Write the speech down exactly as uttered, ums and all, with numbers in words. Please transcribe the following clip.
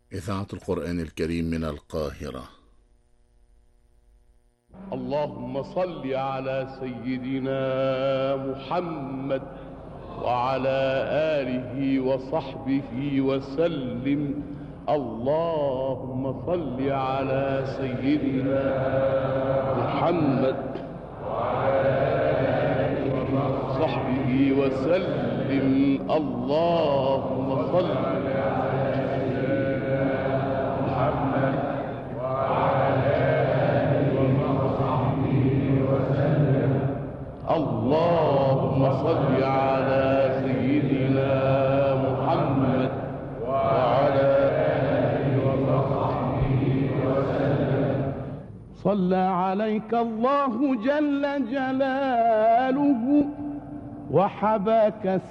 إذاعة القرآن الكريم من القاهرة. اللهم صل على سيدنا محمد وعلى آله وصحبه وسلم. اللهم صل على سيدنا محمد وعلى آله وصحبه وسلم. اللهم صل على سيدنا محمد وعلى آله وصحبه وسلم. اللهم صل على سيدنا محمد وعلى آله وصحبه وسلم. صلى عليك الله جل جلاله وحباك